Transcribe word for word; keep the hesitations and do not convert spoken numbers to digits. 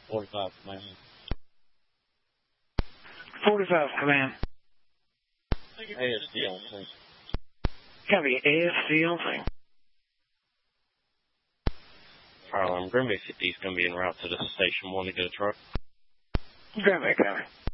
forty-five, command. forty-five, command. A S D on scene. Copy, A S D on scene. Fire alarm, Green Bay fifty is going to be en route to the station one to get a truck. Green Bay, copy.